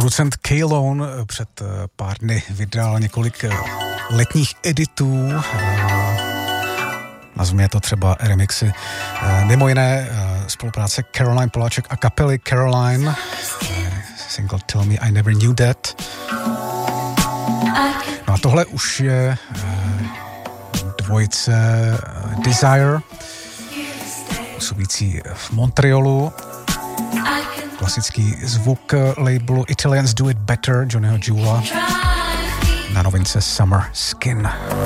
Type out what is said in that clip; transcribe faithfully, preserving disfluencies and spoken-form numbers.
Producent K-Lone před pár dny vydal několik letních editů. Nazveme to třeba remixy. Mimo jiné spolupráce Caroline Poláček a kapely Caroline. Single Tell Me I Never Knew That. No a tohle už je dvojice Desire, působící v Montrealu. Klasický zvuk labelu Italians Do It Better Johnnyho Jewela na novince Summer Skin.